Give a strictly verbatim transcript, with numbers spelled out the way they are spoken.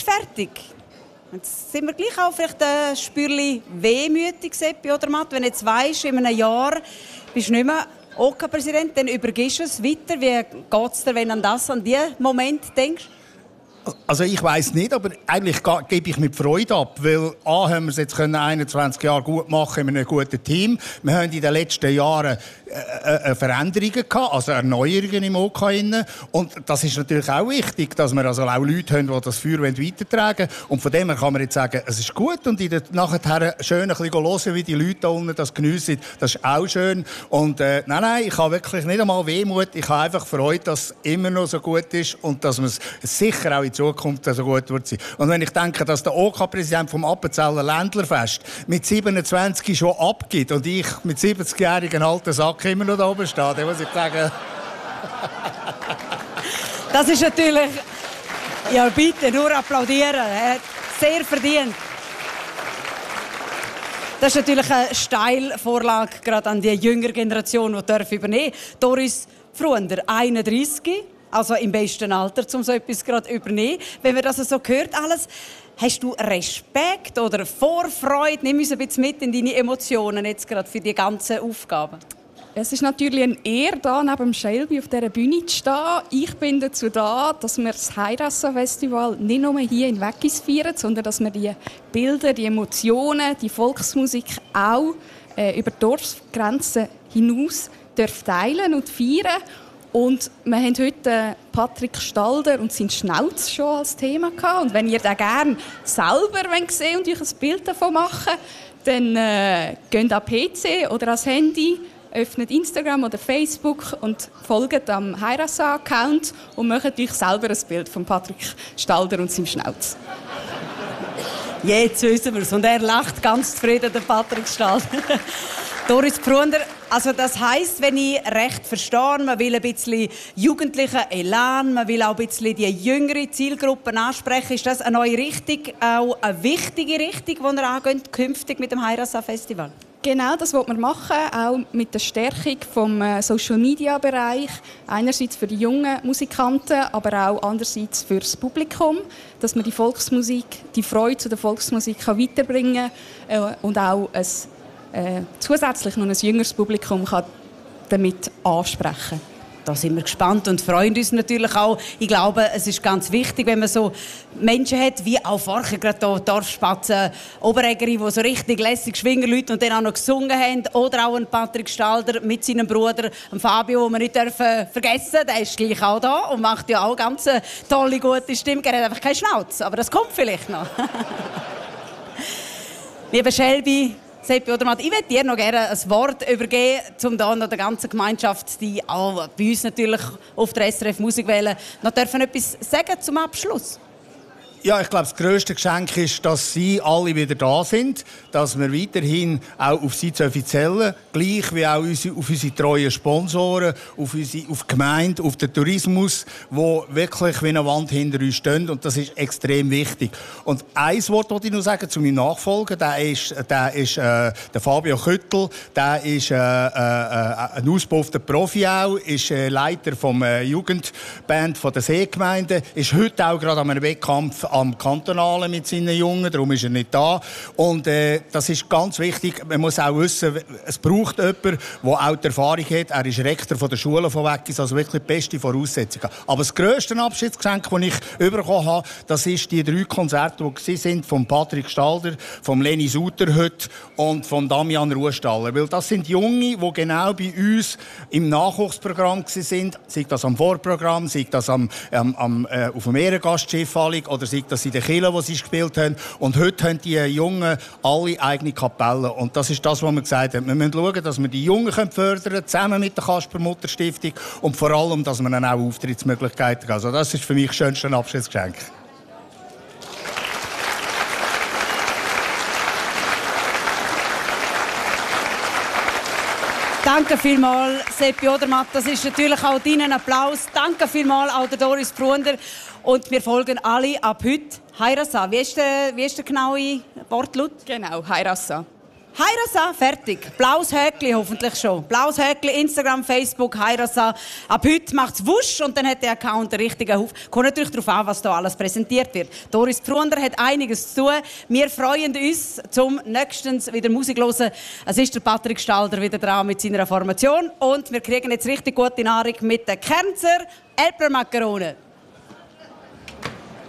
fertig. Jetzt sind wir gleich auch vielleicht ein Spürchen wehmütig, Seppi oder Matt, wenn du jetzt weisst, in einem Jahr bist du nicht mehr O K A-Präsident, dann übergibst du es weiter. Wie geht es dir, wenn du an das, an diesen Moment denkst? Also ich weiss nicht, aber eigentlich gebe ich mit Freude ab, weil A, haben wir es jetzt einundzwanzig Jahre gut machen in einem guten Team. Wir haben in den letzten Jahren äh, äh, Veränderungen gehabt, also Erneuerungen im O K A. Und das ist natürlich auch wichtig, dass wir also auch Leute haben, die das Feuer weitertragen wollen. Und von dem her kann man jetzt sagen, es ist gut und in der, nachher schön ein bisschen hören, wie die Leute da unten das geniessen. Das ist auch schön. Und äh, nein, nein, ich habe wirklich nicht einmal Wehmut. Ich habe einfach Freude, dass es immer noch so gut ist und dass man es sicher auch in Zukunft so gut wird sein. Und wenn ich denke, dass der O K A-Präsident vom Appenzeller Ländlerfest mit siebenundzwanzig schon abgibt und ich mit siebzigjährigen alten Sack immer noch da oben stehe, dann muss ich sagen... Das ist natürlich... Ja, bitte, nur applaudieren. Er hat sehr verdient. Das ist natürlich eine Steilvorlage gerade an die jüngere Generation, die übernehmen darf. Doris Fruender, einunddreissig. Also im besten Alter, um so etwas gerade übernehmen. Wenn man das so hört, alles, hast du Respekt oder Vorfreude? Nimm uns ein bisschen mit in deine Emotionen jetzt gerade für die ganzen Aufgaben. Es ist natürlich eine Ehre, hier neben Shelby auf dieser Bühne zu stehen. Ich bin dazu da, dass wir das Hairassa-Festival nicht nur hier in Weggis feiern, sondern dass wir die Bilder, die Emotionen, die Volksmusik auch äh, über die Dorfgrenzen hinaus teilen und feiern. Und wir haben heute Patrick Stalder und seinen Schnauz schon als Thema gehabt. Und wenn ihr den gerne selber sehen und euch ein Bild davon machen, dann äh, geht an P C oder ans Handy, öffnet Instagram oder Facebook und folgt am Hairassa-Account und macht euch selber ein Bild von Patrick Stalder und seinem Schnauz. Jetzt wissen wir es. Und er lacht ganz zufrieden, der Patrick Stalder. Doris Fruender, also das heisst, wenn ich recht verstehe, man will ein bisschen jugendlichen Elan, man will auch ein bisschen die jüngere Zielgruppen ansprechen. Ist das eine neue Richtung, auch eine wichtige Richtung, die ihr angeht, künftig mit dem Hairassa-Festival? Genau, das wollen wir machen, auch mit der Stärkung des Social-Media-Bereich. Einerseits für die jungen Musikanten, aber auch andererseits für das Publikum, dass man die Volksmusik, die Freude zu der Volksmusik kann weiterbringen kann äh, und auch ein Äh, zusätzlich noch ein jüngeres Publikum kann damit ansprechen. Da sind wir gespannt und freuen uns natürlich auch. Ich glaube, es ist ganz wichtig, wenn man so Menschen hat, wie auch vorher gerade hier Dorfspatzen, Oberägeri, die so richtig lässig Schwingerleute und dann auch noch gesungen haben. Oder auch ein Patrick Stalder mit seinem Bruder Fabio, den wir nicht dürfen vergessen. Der ist gleich auch da und macht ja auch ganz eine tolle, gute Stimme. Er hat einfach keine Schnauze, aber das kommt vielleicht noch. Liebe Shelby, Seppi oder Matt, ich würde dir noch gerne ein Wort übergeben, um da noch der ganzen Gemeinschaft, die auch bei uns natürlich auf der S R F Musikwelle, noch dürfen etwas sagen zum Abschluss. Ja, ich glaube, das grösste Geschenk ist, dass Sie alle wieder da sind, dass wir weiterhin auch auf Sie zu offiziellen, gleich wie auch auf unsere treuen Sponsoren, auf, unsere, auf die Gemeinde, auf den Tourismus, wo wirklich wie eine Wand hinter uns stehen. Und das ist extrem wichtig. Und ein Wort wollte ich noch sagen zu meinem Nachfolger, der ist, der, ist äh, der Fabio Küttel, der ist äh, äh, ein ausgebaufter Profi auch, ist äh, Leiter vom äh, Jugendband von der Seegemeinde, ist heute auch gerade an einem Wettkampf am Kantonalen mit seinen Jungen, darum ist er nicht da. Und äh, das ist ganz wichtig. Man muss auch wissen, es braucht jemanden, der auch die Erfahrung hat. Er ist Rektor von der Schule von Weggis, also wirklich die beste Voraussetzungen. Aber das grösste Abschiedsgeschenk, das ich bekommen habe, das ist die drei Konzerte, die sind von Patrick Stalder, von Leni Suter heute und von Damian Ruhestaller. Weil das sind Junge, die genau bei uns im Nachwuchsprogramm sind, sei das am Vorprogramm, sei das am, am, am, äh, auf dem Ehrengastschiff oder sei das in den Kirchen, wo sie gespielt haben. Und heute haben die Jungen alle eigene Kapellen. Und das ist das, was wir gesagt haben. Wir müssen schauen, dass wir die Jungen fördern können, zusammen mit der Kasper-Mutter-Stiftung. Und vor allem, dass wir dann auch Auftrittsmöglichkeiten haben. Also das ist für mich das schönste Abschiedsgeschenk. Danke vielmals, Seppi Odermatt. Das ist natürlich auch deinen Applaus. Danke vielmals auch der Doris Fruender. Und wir folgen alle ab heute Hairassa. Wie ist der, wie ist der genaue Wortlaut? Genau, Hairassa. Heirasa, fertig. Blaues Häkchen hoffentlich schon. Blaues Häkchen, Instagram, Facebook, Heirasa. Ab heute macht es wusch und dann hat der Account einen richtigen Huf. Kommt natürlich darauf an, was da alles präsentiert wird. Doris Pfrunder hat einiges zu tun. Wir freuen uns, zum nächstens wieder Musik zu hören. Es ist der Patrick Stalder wieder dran mit seiner Formation. Und wir kriegen jetzt richtig gute Nahrung mit den Kernzer Älplermakaronen.